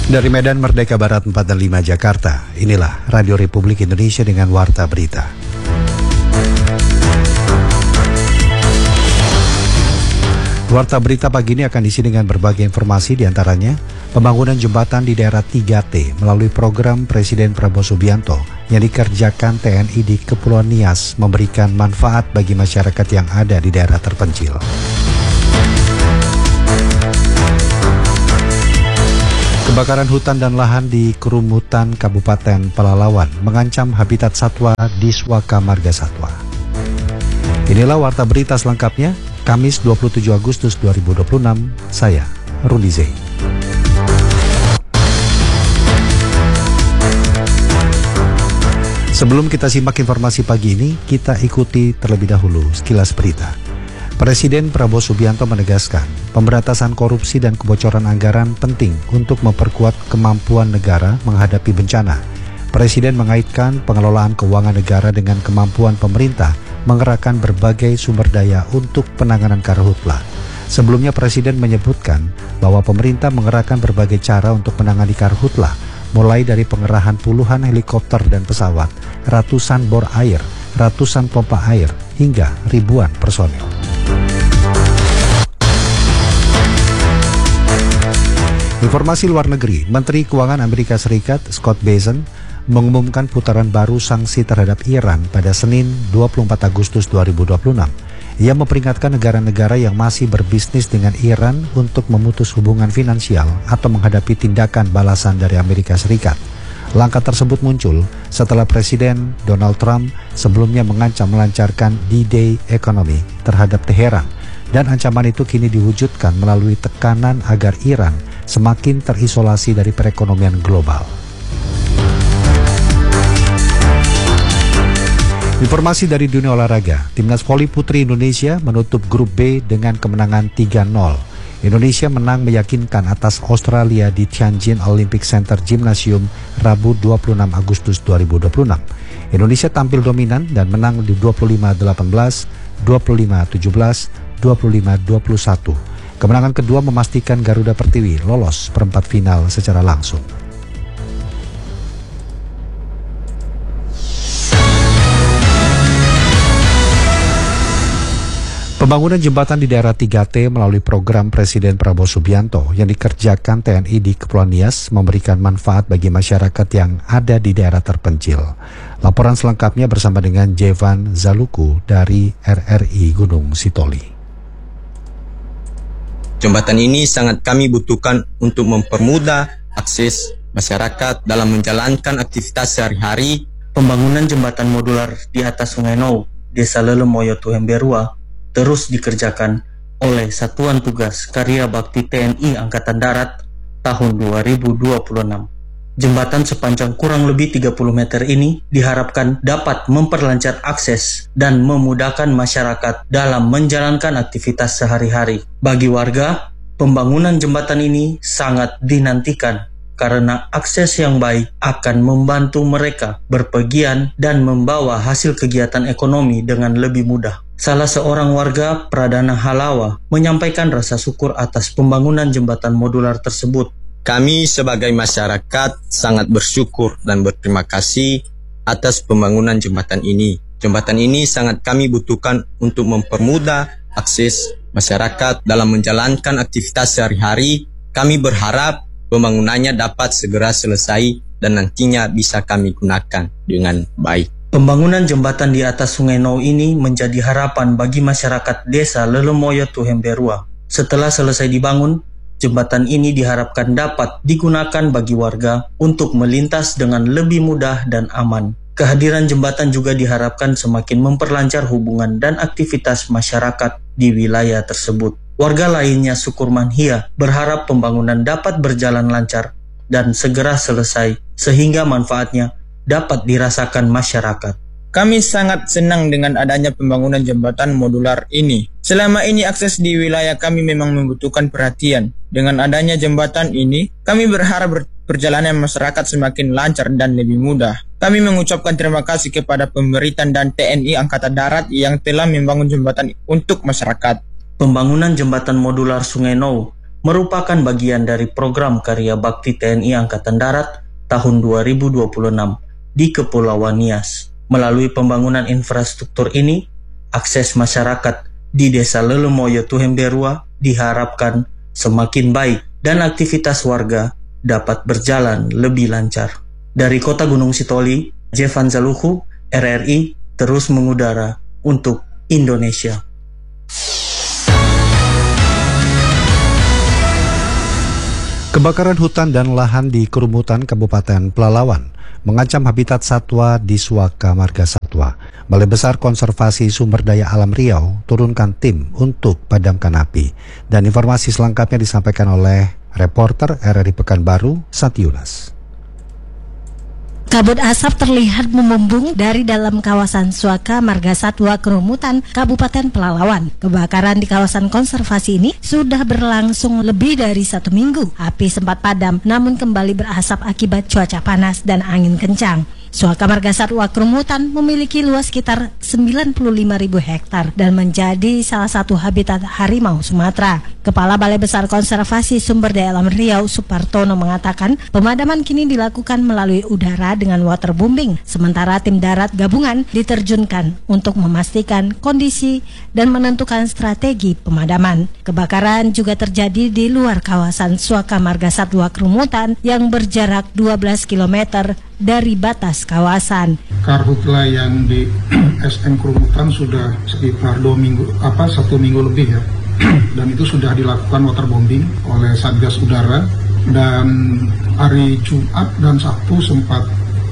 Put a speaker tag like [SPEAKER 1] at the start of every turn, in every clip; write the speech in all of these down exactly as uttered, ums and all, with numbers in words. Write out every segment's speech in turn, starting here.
[SPEAKER 1] Dari Medan Merdeka Barat empat dan lima Jakarta, inilah Radio Republik Indonesia dengan Warta Berita. Warta Berita pagi ini akan diisi dengan berbagai informasi, diantaranya pembangunan jembatan di daerah tiga T melalui program Presiden Prabowo Subianto yang dikerjakan T N I di Kepulauan Nias memberikan manfaat bagi masyarakat yang ada di daerah terpencil. Kebakaran hutan dan lahan di Kerumutan Kabupaten Pelalawan mengancam habitat satwa di Swaka Marga Satwa. Inilah Warta Berita selengkapnya, Kamis dua puluh tujuh Agustus dua ribu dua puluh enam, saya Rudy Zey. Sebelum kita simak informasi pagi ini, kita ikuti terlebih dahulu sekilas berita. Presiden Prabowo Subianto menegaskan, pemberantasan korupsi dan kebocoran anggaran penting untuk memperkuat kemampuan negara menghadapi bencana. Presiden mengaitkan pengelolaan keuangan negara dengan kemampuan pemerintah mengerahkan berbagai sumber daya untuk penanganan karhutla. Sebelumnya Presiden menyebutkan bahwa pemerintah mengerahkan berbagai cara untuk menangani karhutla, mulai dari pengerahan puluhan helikopter dan pesawat, ratusan bor air, ratusan pompa air, hingga ribuan personel. Informasi luar negeri, Menteri Keuangan Amerika Serikat Scott Bessent mengumumkan putaran baru sanksi terhadap Iran pada Senin dua puluh empat Agustus dua ribu dua puluh enam. Ia memperingatkan negara-negara yang masih berbisnis dengan Iran untuk memutus hubungan finansial atau menghadapi tindakan balasan dari Amerika Serikat. Langkah tersebut muncul setelah Presiden Donald Trump sebelumnya mengancam melancarkan D-Day ekonomi terhadap Teheran, dan ancaman itu kini diwujudkan melalui tekanan agar Iran semakin terisolasi dari perekonomian global. Informasi dari dunia olahraga, Timnas Voli Putri Indonesia menutup grup B dengan kemenangan tiga nol. Indonesia menang meyakinkan atas Australia di Tianjin Olympic Center Gymnasium Rabu dua puluh enam Agustus dua ribu dua puluh enam. Indonesia tampil dominan dan menang di dua puluh lima delapan belas, dua puluh lima tujuh belas, dua puluh lima dua puluh satu. Kemenangan kedua memastikan Garuda Pertiwi lolos perempat final secara langsung. Pembangunan jembatan di daerah tiga T melalui program Presiden Prabowo Subianto yang dikerjakan T N I di Kepulauan Nias memberikan manfaat bagi masyarakat yang ada di daerah terpencil. Laporan selengkapnya bersama dengan Jevan Zaluku dari R R I Gunung Sitoli.
[SPEAKER 2] Jembatan ini sangat kami butuhkan untuk mempermudah akses masyarakat dalam menjalankan aktivitas sehari-hari.
[SPEAKER 3] Pembangunan jembatan modular di atas Sungai Nou, Desa Lelemoyo Tuhemberua, terus dikerjakan oleh Satuan Tugas Karya Bakti T N I Angkatan Darat tahun dua ribu dua puluh enam. Jembatan sepanjang kurang lebih tiga puluh meter ini diharapkan dapat memperlancar akses dan memudahkan masyarakat dalam menjalankan aktivitas sehari-hari. Bagi warga, pembangunan jembatan ini sangat dinantikan karena akses yang baik akan membantu mereka berpergian dan membawa hasil kegiatan ekonomi dengan lebih mudah. Salah seorang warga, Pradana Halawa, menyampaikan rasa syukur atas pembangunan jembatan modular tersebut.
[SPEAKER 2] Kami sebagai masyarakat sangat bersyukur dan berterima kasih atas pembangunan jembatan ini. Jembatan ini sangat kami butuhkan untuk mempermudah akses masyarakat dalam menjalankan aktivitas sehari-hari. Kami berharap pembangunannya dapat segera selesai dan nantinya bisa kami gunakan dengan baik.
[SPEAKER 3] Pembangunan jembatan di atas Sungai Nou ini menjadi harapan bagi masyarakat Desa Lelemoyo Tuhemberua. Setelah selesai dibangun, jembatan ini diharapkan dapat digunakan bagi warga untuk melintas dengan lebih mudah dan aman. Kehadiran jembatan juga diharapkan semakin memperlancar hubungan dan aktivitas masyarakat di wilayah tersebut. Warga lainnya, Sukurman Hia, berharap pembangunan dapat berjalan lancar dan segera selesai sehingga manfaatnya dapat dirasakan masyarakat.
[SPEAKER 4] Kami sangat senang dengan adanya pembangunan jembatan modular ini. Selama ini akses di wilayah kami memang membutuhkan perhatian. Dengan adanya jembatan ini, kami berharap perjalanan masyarakat semakin lancar dan lebih mudah. Kami mengucapkan terima kasih kepada pemerintah dan T N I Angkatan Darat yang telah membangun jembatan untuk masyarakat.
[SPEAKER 3] Pembangunan jembatan modular Sungai Nou merupakan bagian dari program Karya Bakti T N I Angkatan Darat tahun dua ribu dua puluh enam di Kepulauan Nias. Melalui pembangunan infrastruktur ini, akses masyarakat di Desa Lelemoyo Tuhemberua diharapkan semakin baik dan aktivitas warga dapat berjalan lebih lancar. Dari Kota Gunung Sitoli, Jevan Zaluhu, R R I, terus mengudara untuk Indonesia.
[SPEAKER 1] Kebakaran hutan dan lahan di Kerumutan Kabupaten Pelalawan mengancam habitat satwa di Suaka Marga Satwa. Balai Besar Konservasi Sumber Daya Alam Riau turunkan tim untuk padamkan api. Dan informasi selengkapnya disampaikan oleh reporter R R I Pekanbaru, Satiulas.
[SPEAKER 5] Kabut asap terlihat membumbung dari dalam kawasan Suaka Marga Satwa Kerumutan Kabupaten Pelalawan. Kebakaran di kawasan konservasi ini sudah berlangsung lebih dari satu minggu. Api sempat padam namun kembali berasap akibat cuaca panas dan angin kencang. Suaka Marga Satwa Kerumutan memiliki luas sekitar sembilan puluh lima ribu hektar dan menjadi salah satu habitat harimau Sumatera. Kepala Balai Besar Konservasi Sumber Daya Alam Riau, Supartono, mengatakan pemadaman kini dilakukan melalui udara dengan waterbombing, sementara tim darat gabungan diterjunkan untuk memastikan kondisi dan menentukan strategi pemadaman. Kebakaran juga terjadi di luar kawasan Suaka Marga Satwa Kerumutan yang berjarak dua belas kilometer dari batas kawasan.
[SPEAKER 6] Karhutla yang di S M Kerumutan sudah sekitar dua minggu, apa satu minggu lebih ya, dan itu sudah dilakukan waterbombing oleh Satgas Udara, dan hari Jumat dan Sabtu sempat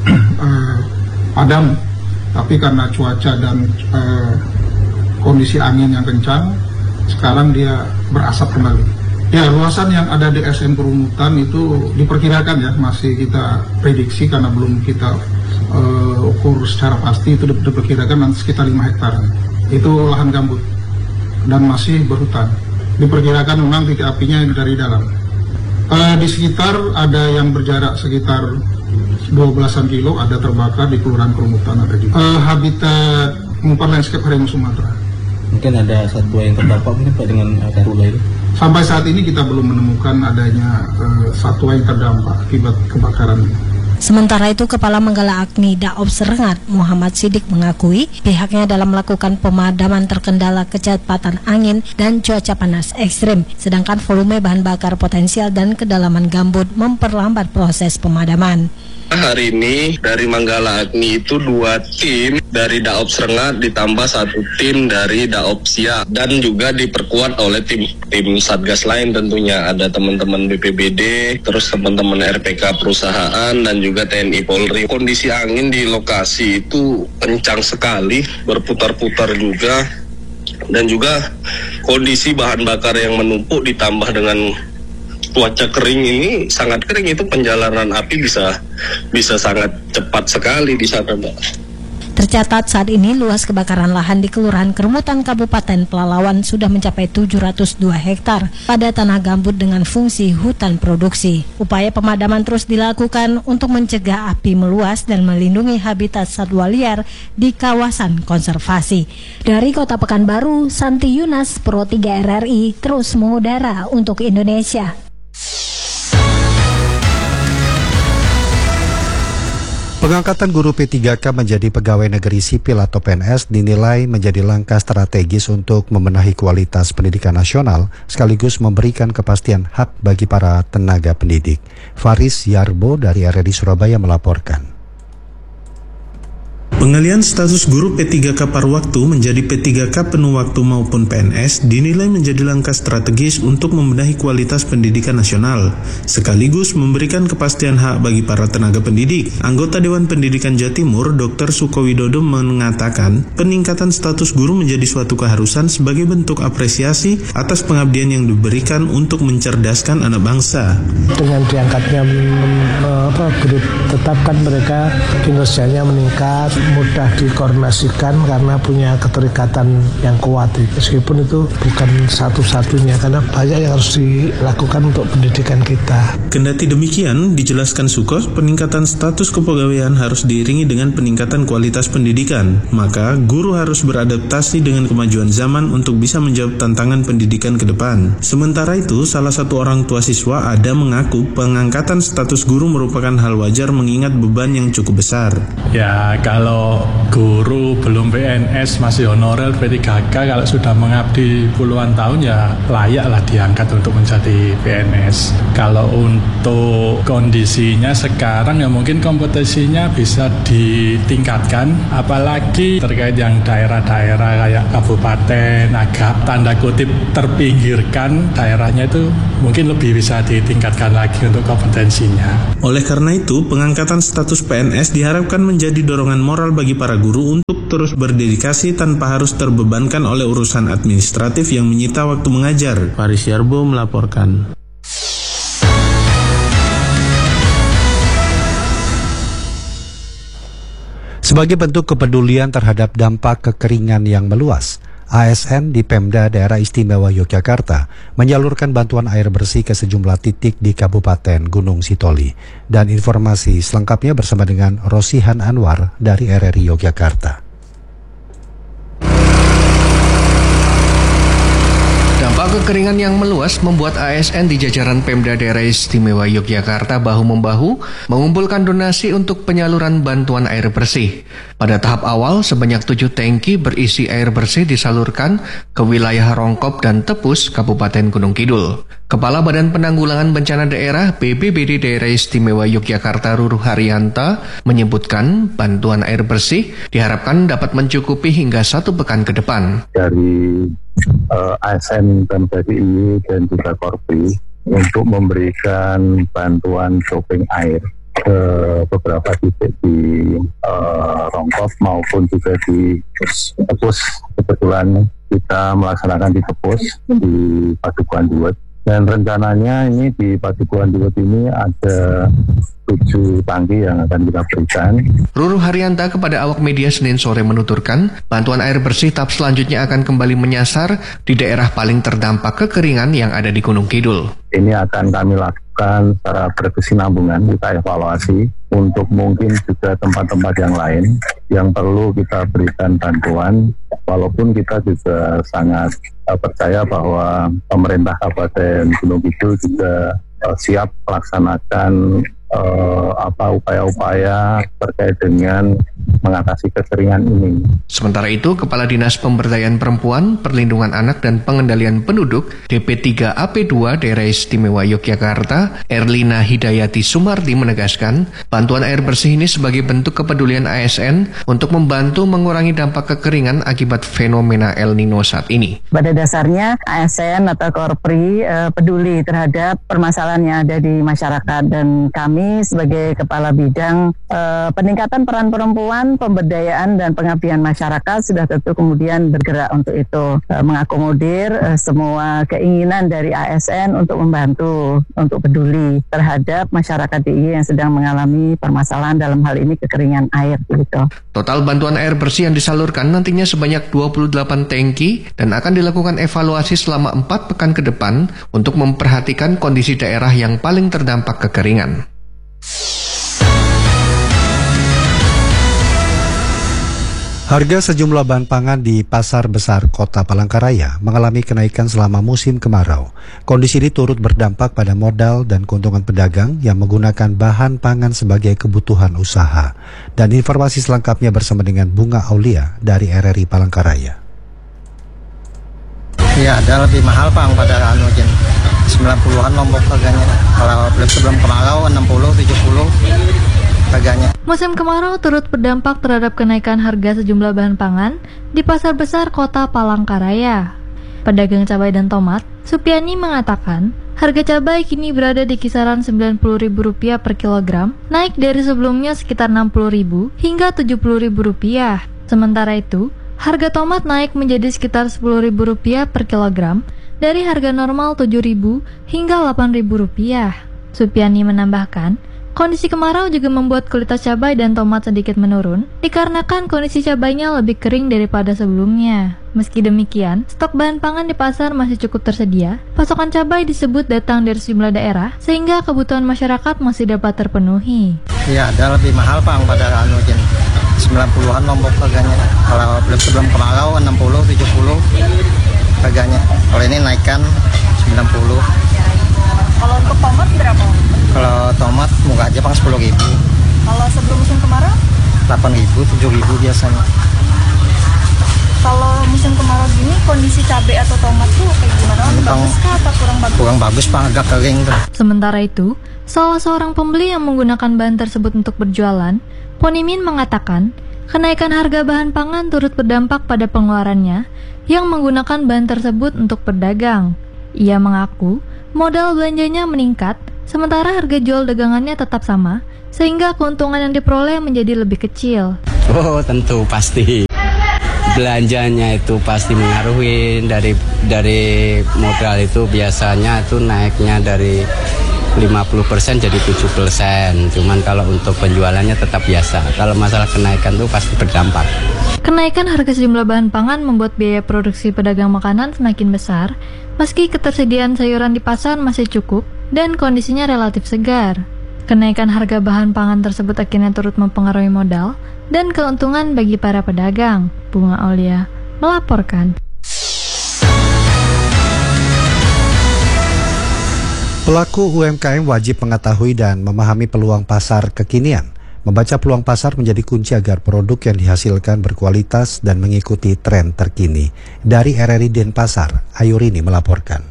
[SPEAKER 6] uh, padam, tapi karena cuaca dan uh, kondisi angin yang kencang, sekarang dia berasap kembali. Ya, luasan yang ada di S M Kerumutan itu diperkirakan ya, masih kita prediksi karena belum kita uh, ukur secara pasti, itu diperkirakan sekitar lima hektar. Itu lahan gambut dan masih berhutan. Diperkirakan memang titik apinya dari dalam. Uh, di sekitar ada yang berjarak sekitar dua belasan kilo, ada terbakar di Kelurahan Kerumutan, ada juga. Uh, habitat umpan landscape harimau Sumatera.
[SPEAKER 7] Mungkin ada satwa yang terdampak mungkin Pak dengan karhutla itu?
[SPEAKER 6] Sampai saat ini kita belum menemukan adanya uh, satwa yang terdampak akibat kebakaran.
[SPEAKER 5] Sementara itu, Kepala Manggala Agni Daob Serengat Muhammad Sidik mengakui pihaknya dalam melakukan pemadaman terkendala kecepatan angin dan cuaca panas ekstrim, sedangkan volume bahan bakar potensial dan kedalaman gambut memperlambat proses pemadaman.
[SPEAKER 8] Hari ini dari Manggala Agni itu dua tim dari Daob Serengat ditambah satu tim dari Daob Siak, dan juga diperkuat oleh tim tim Satgas lain tentunya, ada teman-teman B P B D, terus teman-teman R P K perusahaan dan juga T N I Polri. Kondisi angin di lokasi itu kencang sekali, berputar-putar juga, dan juga kondisi bahan bakar yang menumpuk ditambah dengan cuaca kering ini, sangat kering, itu penjalanan api bisa bisa sangat cepat sekali di sana, Mbak.
[SPEAKER 5] Tercatat saat ini luas kebakaran lahan di Kelurahan Kerumutan Kabupaten Pelalawan sudah mencapai tujuh ratus dua hektar pada tanah gambut dengan fungsi hutan produksi. Upaya pemadaman terus dilakukan untuk mencegah api meluas dan melindungi habitat satwa liar di kawasan konservasi. Dari Kota Pekanbaru, Santi Yunas, Pro tiga R R I, terus mengudara untuk Indonesia.
[SPEAKER 1] Pengangkatan guru P tiga K menjadi pegawai negeri sipil atau P N S dinilai menjadi langkah strategis untuk membenahi kualitas pendidikan nasional sekaligus memberikan kepastian hak bagi para tenaga pendidik. Faris Yarbo dari R R I Surabaya melaporkan.
[SPEAKER 9] Pengalihan status guru P tiga K paruh waktu menjadi P tiga K penuh waktu maupun P N S dinilai menjadi langkah strategis untuk membenahi kualitas pendidikan nasional, sekaligus memberikan kepastian hak bagi para tenaga pendidik. Anggota Dewan Pendidikan Jawa Timur, Doktor Sukowidodo, mengatakan peningkatan status guru menjadi suatu keharusan sebagai bentuk apresiasi atas pengabdian yang diberikan untuk mencerdaskan anak bangsa.
[SPEAKER 10] Dengan diangkatnya apa, guru tetap kan mereka kinerjanya meningkat, mudah dikoordinasikan karena punya keterikatan yang kuat. Meskipun itu bukan satu-satunya, karena banyak yang harus dilakukan untuk pendidikan kita.
[SPEAKER 9] Kendati demikian, dijelaskan Sukos, peningkatan status kepegawaian harus diiringi dengan peningkatan kualitas pendidikan. Maka, guru harus beradaptasi dengan kemajuan zaman untuk bisa menjawab tantangan pendidikan ke depan. Sementara itu, salah satu orang tua siswa Ada mengaku pengangkatan status guru merupakan hal wajar mengingat beban yang cukup besar.
[SPEAKER 11] Ya, kalau guru belum P N S masih honorer P tiga K, kalau sudah mengabdi puluhan tahun ya layaklah diangkat untuk menjadi P N S. Kalau untuk kondisinya sekarang ya mungkin kompetisinya bisa ditingkatkan, apalagi terkait yang daerah-daerah kayak kabupaten agak tanda kutip terpinggirkan, daerahnya itu mungkin lebih bisa ditingkatkan lagi untuk kompetensinya.
[SPEAKER 9] Oleh karena itu, pengangkatan status P N S diharapkan menjadi dorongan moral bagi para guru untuk terus berdedikasi tanpa harus terbebankan oleh urusan administratif yang menyita waktu mengajar. Faris Yarbo melaporkan.
[SPEAKER 1] Sebagai bentuk kepedulian terhadap dampak kekeringan yang meluas, A S N di Pemda Daerah Istimewa Yogyakarta menyalurkan bantuan air bersih ke sejumlah titik di Kabupaten Gunung Sitoli. Dan informasi selengkapnya bersama dengan Rosihan Anwar dari R R I Yogyakarta.
[SPEAKER 12] Dampak kekeringan yang meluas membuat A S N di jajaran Pemda Daerah Istimewa Yogyakarta bahu-membahu mengumpulkan donasi untuk penyaluran bantuan air bersih. Pada tahap awal, sebanyak tujuh tangki berisi air bersih disalurkan ke wilayah Rongkop dan Tepus, Kabupaten Gunung Kidul. Kepala Badan Penanggulangan Bencana Daerah B P B D Daerah Istimewa Yogyakarta Ruruh Haryanta menyebutkan bantuan air bersih diharapkan dapat mencukupi hingga satu pekan ke depan.
[SPEAKER 13] Dari uh, A S N Pemda D I Y dan juga Korpri untuk memberikan bantuan shopping air ke beberapa titik di uh, Rongkop maupun juga di Tepus. Kebetulan kita melaksanakan di Tepus di Padukuhan Diwet. Dan rencananya ini di Padukuhan Diwet ini ada tujuh tangki yang akan kita berikan.
[SPEAKER 12] Ruruh Haryanta kepada awak media Senin sore menuturkan, bantuan air bersih tahap selanjutnya akan kembali menyasar di daerah paling terdampak kekeringan yang ada di Gunung Kidul.
[SPEAKER 13] Ini akan kami lakukan secara berkesinambungan, kita evaluasi untuk mungkin juga tempat-tempat yang lain yang perlu kita berikan bantuan, walaupun kita juga sangat uh, percaya bahwa pemerintah Kabupaten Gunung Kidul juga uh, siap melaksanakan Uh, apa upaya-upaya terkait dengan mengatasi kekeringan ini.
[SPEAKER 12] Sementara itu, Kepala Dinas Pemberdayaan Perempuan, Perlindungan Anak dan Pengendalian Penduduk D P tiga A P dua Daerah Istimewa Yogyakarta, Erlina Hidayati Sumardi menegaskan, bantuan air bersih ini sebagai bentuk kepedulian A S N untuk membantu mengurangi dampak kekeringan akibat fenomena El Nino saat ini.
[SPEAKER 14] Pada dasarnya A S N atau Korpri eh, peduli terhadap permasalahan yang ada di masyarakat, dan kami Kami sebagai Kepala Bidang eh, Peningkatan Peran Perempuan, Pemberdayaan dan Pengabdian Masyarakat sudah tentu kemudian bergerak untuk itu, eh, mengakomodir eh, semua keinginan dari A S N untuk membantu, untuk peduli terhadap masyarakat D I Y yang sedang mengalami permasalahan dalam hal ini kekeringan air. Gitu.
[SPEAKER 12] Total bantuan air bersih yang disalurkan nantinya sebanyak dua puluh delapan tangki dan akan dilakukan evaluasi selama empat pekan ke depan untuk memperhatikan kondisi daerah yang paling terdampak kekeringan.
[SPEAKER 1] Harga sejumlah bahan pangan di Pasar Besar Kota Palangkaraya mengalami kenaikan selama musim kemarau. Kondisi ini turut berdampak pada modal dan keuntungan pedagang yang menggunakan bahan pangan sebagai kebutuhan usaha. Dan informasi selengkapnya bersama dengan Bunga Aulia dari R R I Palangkaraya.
[SPEAKER 15] Iya, ada lebih mahal Pak pada anu jen sembilan puluhan lombok harganya. Kalau sebelum kemarau enam puluh tujuh puluh harganya.
[SPEAKER 16] Musim kemarau turut berdampak terhadap kenaikan harga sejumlah bahan pangan di Pasar Besar Kota Palangkaraya. Pedagang cabai dan tomat, Supiani mengatakan, harga cabai kini berada di kisaran sembilan puluh ribu rupiah per kilogram, naik dari sebelumnya sekitar enam puluh ribu hingga tujuh puluh ribu rupiah. Sementara itu, harga tomat naik menjadi sekitar sepuluh ribu rupiah per kilogram dari harga normal tujuh ribu hingga delapan ribu rupiah. Supiani menambahkan, Kondisi kemarau juga membuat kualitas cabai dan tomat sedikit menurun, dikarenakan kondisi cabainya lebih kering daripada sebelumnya. Meski demikian, stok bahan pangan di pasar masih cukup tersedia. Pasokan cabai disebut datang dari sejumlah daerah, sehingga kebutuhan masyarakat masih dapat terpenuhi.
[SPEAKER 15] Iya, ada lebih mahal Bang pada anu jen. sembilan puluhan lombok harganya. Kalau belum sebelum kemarau enam puluh tujuh puluh harganya. Kalau ini naikkan sembilan puluh.
[SPEAKER 17] Kalau untuk tomat berapa?
[SPEAKER 15] Kalau tomat murah aja Bang sepuluh ribu.
[SPEAKER 17] Kalau sebelum musim kemarau?
[SPEAKER 15] delapan ribu, tujuh ribu biasanya.
[SPEAKER 17] Kalau musim kemarau gini kondisi cabai atau tomat tuh kayak gimana? Bagus kah atau kurang bagus?
[SPEAKER 15] Kurang bagus Bang, agak kering tuh.
[SPEAKER 16] Sementara itu, salah seorang pembeli yang menggunakan bahan tersebut untuk berjualan, Ponimin mengatakan, kenaikan harga bahan pangan turut berdampak pada pengeluarannya yang menggunakan bahan tersebut untuk berdagang. Ia mengaku modal belanjanya meningkat, sementara harga jual dagangannya tetap sama, sehingga keuntungan yang diperoleh menjadi lebih kecil.
[SPEAKER 18] Oh, tentu pasti. Belanjanya itu pasti mengaruhi dari dari modal itu biasanya itu naiknya dari lima puluh persen jadi tujuh persen. Cuman kalau untuk penjualannya tetap biasa. Kalau masalah kenaikan itu pasti berdampak.
[SPEAKER 16] Kenaikan harga sejumlah bahan pangan membuat biaya produksi pedagang makanan semakin besar, meski ketersediaan sayuran di pasar masih cukup dan kondisinya relatif segar. Kenaikan harga bahan pangan tersebut akhirnya turut mempengaruhi modal dan keuntungan bagi para pedagang. Bunga Aulia melaporkan.
[SPEAKER 1] Pelaku U M K M wajib mengetahui dan memahami peluang pasar kekinian. Membaca peluang pasar menjadi kunci agar produk yang dihasilkan berkualitas dan mengikuti tren terkini. Dari R R I Denpasar, Ayurini melaporkan.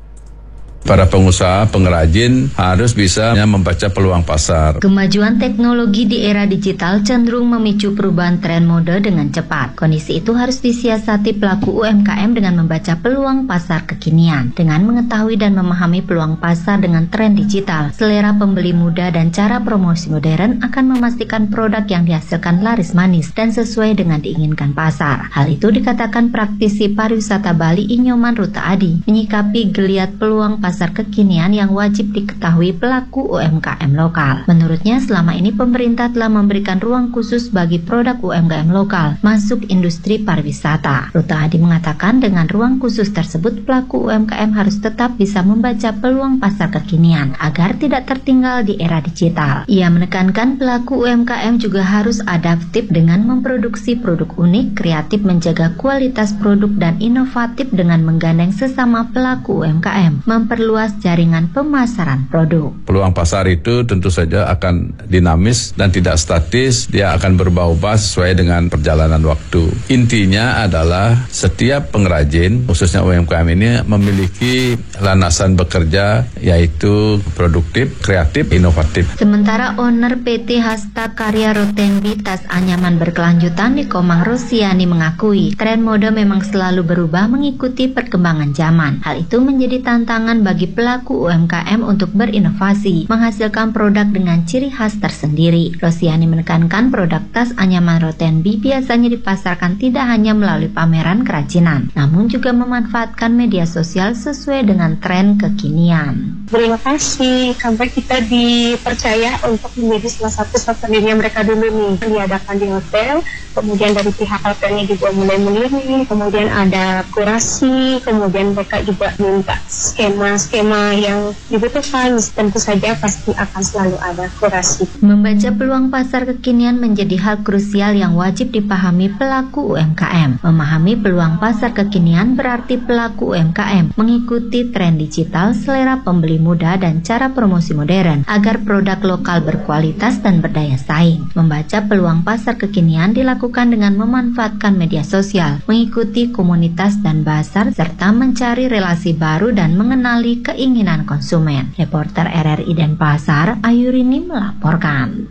[SPEAKER 19] Para pengusaha, pengrajin harus bisa membaca peluang pasar.
[SPEAKER 20] Kemajuan teknologi di era digital cenderung memicu perubahan tren mode dengan cepat. Kondisi itu harus disiasati pelaku U M K M dengan membaca peluang pasar kekinian. Dengan mengetahui dan memahami peluang pasar dengan tren digital, selera pembeli muda dan cara promosi modern akan memastikan produk yang dihasilkan laris manis dan sesuai dengan diinginkan pasar. Hal itu dikatakan praktisi pariwisata Bali Inyoman Ruta Adi, menyikapi geliat peluang pasar pasar kekinian yang wajib diketahui pelaku U M K M lokal. Menurutnya, selama ini pemerintah telah memberikan ruang khusus bagi produk U M K M lokal masuk industri pariwisata. Ruta Adi mengatakan dengan ruang khusus tersebut pelaku U M K M harus tetap bisa membaca peluang pasar kekinian agar tidak tertinggal di era digital. Ia menekankan pelaku U M K M juga harus adaptif dengan memproduksi produk unik, kreatif menjaga kualitas produk dan inovatif dengan menggandeng sesama pelaku U M K M, memperluas jaringan pemasaran produk.
[SPEAKER 19] Peluang pasar itu tentu saja akan dinamis dan tidak statis, dia akan berubah-ubah sesuai dengan perjalanan waktu. Intinya adalah setiap pengrajin, khususnya U M K M ini memiliki landasan bekerja yaitu produktif, kreatif, inovatif.
[SPEAKER 20] Sementara owner P T Hasta Karya Rotenbi Tas Anyaman Berkelanjutan di Komang Rosiani mengakui tren mode memang selalu berubah mengikuti perkembangan zaman. Hal itu menjadi tantangan bagi pelaku U M K M untuk berinovasi, menghasilkan produk dengan ciri khas tersendiri. Rosiani menekankan produk tas anyaman Rotenbi biasanya dipasarkan tidak hanya melalui pameran kerajinan, namun juga memanfaatkan media sosial sesuai dengan tren kekinian.
[SPEAKER 21] Berinovasi sampai kita dipercaya untuk menjadi salah satu souvenirnya mereka dulu nih, diadakan di hotel, kemudian dari pihak hotelnya juga mulai melirik, kemudian ada kurasi, kemudian mereka juga minta skema-skema yang dibutuhkan, tentu saja pasti akan selalu ada kurasi.
[SPEAKER 20] Membaca peluang pasar kekinian menjadi hal krusial yang wajib dipahami pelaku U M K M. Memahami peluang pasar kekinian berarti pelaku U M K M mengikuti tren digital, selera pembeli muda dan cara promosi modern agar produk lokal berkualitas dan berdaya saing. Membaca peluang pasar kekinian dilakukan dengan memanfaatkan media sosial, mengikuti komunitas dan bazar, serta mencari relasi baru dan mengenali keinginan konsumen. Reporter R R I Denpasar, Ayurini melaporkan.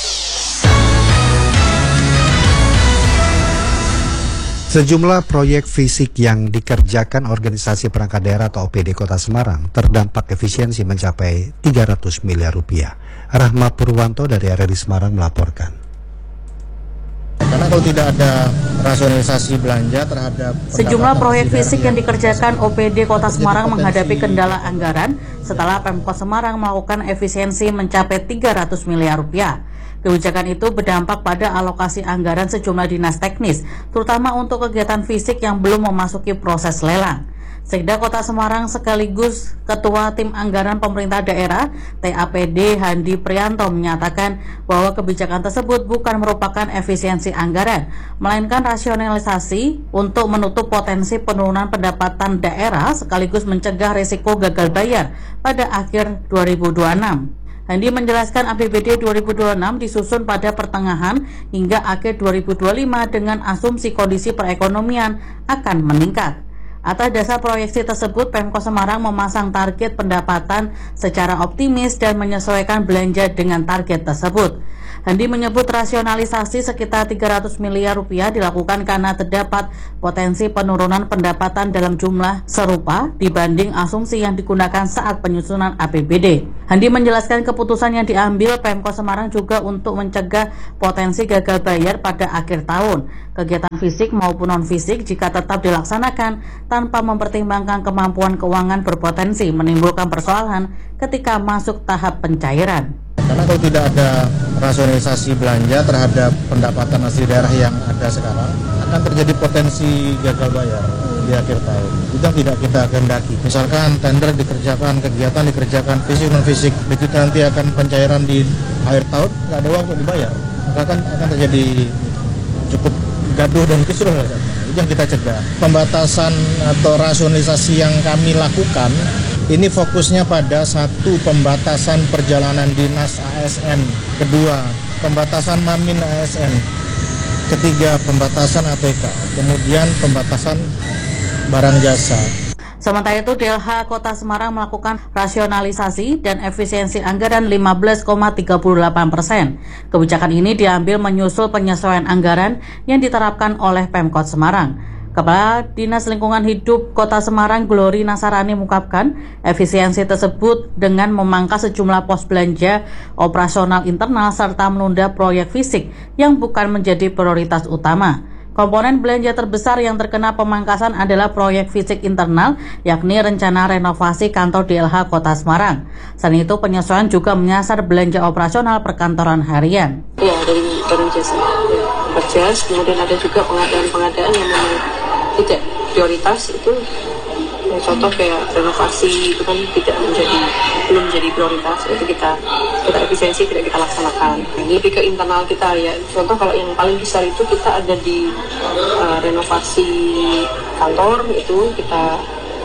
[SPEAKER 1] Sejumlah proyek fisik yang dikerjakan Organisasi Perangkat Daerah atau O P D Kota Semarang terdampak efisiensi mencapai tiga ratus miliar rupiah. Rahma Purwanto dari R R I Semarang melaporkan.
[SPEAKER 15] Karena kalau tidak ada rasionalisasi belanja terhadap
[SPEAKER 2] sejumlah proyek fisik yang dikerjakan O P D Kota Semarang menghadapi kendala anggaran setelah Pemkot Semarang melakukan efisiensi mencapai tiga ratus miliar rupiah. Kebijakan itu berdampak pada alokasi anggaran sejumlah dinas teknis, terutama untuk kegiatan fisik yang belum memasuki proses lelang. Sekda Kota Semarang sekaligus Ketua Tim Anggaran Pemerintah Daerah T A P D Handi Prianto menyatakan bahwa kebijakan tersebut bukan merupakan efisiensi anggaran, melainkan rasionalisasi untuk menutup potensi penurunan pendapatan daerah sekaligus mencegah risiko gagal bayar pada akhir dua ribu dua puluh enam. Handi menjelaskan A P B D dua ribu dua puluh enam disusun pada pertengahan hingga akhir dua ribu dua puluh lima dengan asumsi kondisi perekonomian akan meningkat. Atas dasar proyeksi tersebut, Pemkot Semarang memasang target pendapatan secara optimis dan menyesuaikan belanja dengan target tersebut. Handi menyebut rasionalisasi sekitar tiga ratus miliar rupiah dilakukan karena terdapat potensi penurunan pendapatan dalam jumlah serupa dibanding asumsi yang digunakan saat penyusunan A P B D. Handi menjelaskan keputusan yang diambil Pemkot Semarang juga untuk mencegah potensi gagal bayar pada akhir tahun. Kegiatan fisik maupun non-fisik jika tetap dilaksanakan tanpa mempertimbangkan kemampuan keuangan berpotensi menimbulkan persoalan ketika masuk tahap pencairan.
[SPEAKER 15] Karena kalau tidak ada rasionalisasi belanja terhadap pendapatan asli daerah yang ada sekarang, akan terjadi potensi gagal bayar di akhir tahun. Itu yang tidak kita kehendaki. Misalkan tender dikerjakan, kegiatan dikerjakan, fisik non fisik, begitu nanti akan pencairan di akhir tahun, nggak ada uang untuk dibayar, maka akan akan terjadi cukup gaduh dan kisruh. Itu yang kita cegah. Pembatasan atau rasionalisasi yang kami lakukan ini fokusnya pada satu, pembatasan perjalanan dinas A S N, kedua pembatasan mamin A S N, ketiga pembatasan A T K, kemudian pembatasan barang jasa.
[SPEAKER 2] Sementara itu, D L H Kota Semarang melakukan rasionalisasi dan efisiensi anggaran lima belas koma tiga puluh delapan persen. Kebijakan ini diambil menyusul penyesuaian anggaran yang diterapkan oleh Pemkot Semarang. Kepala Dinas Lingkungan Hidup Kota Semarang Glory Nasarani mengungkapkan efisiensi tersebut dengan memangkas sejumlah pos belanja operasional internal serta menunda proyek fisik yang bukan menjadi prioritas utama. Komponen belanja terbesar yang terkena pemangkasan adalah proyek fisik internal, yakni rencana renovasi kantor D L H Kota Semarang. Selain itu, penyesuaian juga menyasar belanja operasional perkantoran harian.
[SPEAKER 22] Ya, dari barang jasa, ya, berjas, kemudian ada juga pengadaan-pengadaan yang memang tidak prioritas itu. Ya, contoh kayak renovasi itu kan tidak menjadi belum menjadi prioritas, itu kita kita efisiensi tidak kita laksanakan. Ini lebih ke internal kita ya. Contoh kalau yang paling besar itu kita ada di uh, renovasi kantor, itu kita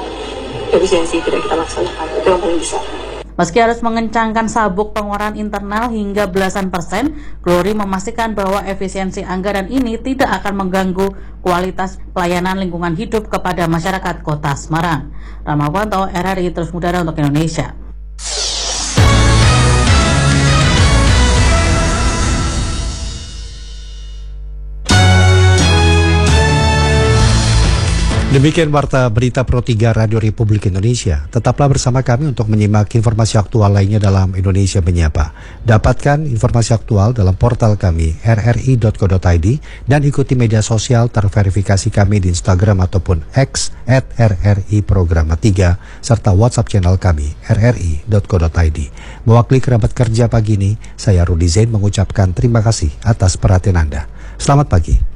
[SPEAKER 22] efisiensi tidak kita laksanakan, itu yang paling besar.
[SPEAKER 2] Meski harus mengencangkan sabuk pengeluaran internal hingga belasan persen, Glory memastikan bahwa efisiensi anggaran ini tidak akan mengganggu kualitas pelayanan lingkungan hidup kepada masyarakat Kota Semarang. Ramawanto, R R I Terus Mudara untuk Indonesia.
[SPEAKER 1] Demikian warta berita Pro tiga Radio Republik Indonesia. Tetaplah bersama kami untuk menyimak informasi aktual lainnya dalam Indonesia Menyapa. Dapatkan informasi aktual dalam portal kami r r i dot co dot i d dan ikuti media sosial terverifikasi kami di Instagram ataupun X at r r i programa tiga serta WhatsApp channel kami r r i dot co dot i d. Mewakili kerabat kerja pagi ini, saya Rudi Zain mengucapkan terima kasih atas perhatian Anda. Selamat pagi.